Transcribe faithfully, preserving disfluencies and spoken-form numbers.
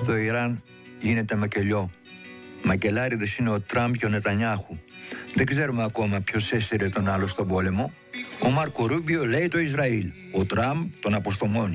Στο Ιράν γίνεται μακελιό. Μακελάριδες είναι ο Τραμπ και ο Νετανιάχου. Δεν ξέρουμε ακόμα ποιος έσυρε τον άλλο στον πόλεμο. Ο Μάρκο Ρούμπιο λέει το Ισραήλ. Ο Τραμπ τον αποστομώνει.